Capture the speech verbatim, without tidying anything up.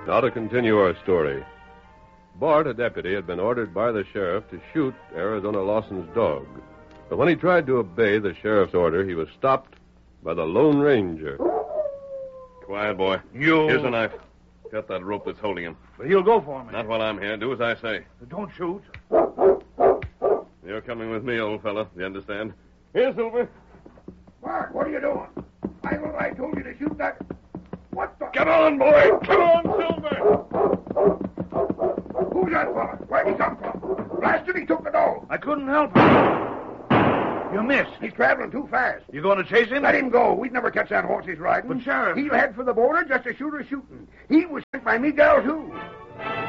Now to continue our story. Bart, a deputy, had been ordered by the sheriff to shoot Arizona Lawson's dog. But when he tried to obey the sheriff's order, he was stopped by the Lone Ranger. Quiet, boy. You... Here's a knife. Cut that rope that's holding him. But he'll go for me. Not while I'm here. Do as I say. Don't shoot. You're coming with me, old fellow. You understand? Here, Silver. Bart, what are you doing? I thought I told you to shoot that... What the... Come on, boy. Come on, Silver. Who's that fella? Where'd he come from? Blasted, he took the dog. I couldn't help it. You missed. He's traveling too fast. You going to chase him? Let him go. We'd never catch that horse he's riding. But, Sheriff... He'll head for the border just as sure as shooting. He was sent by Miguel, too.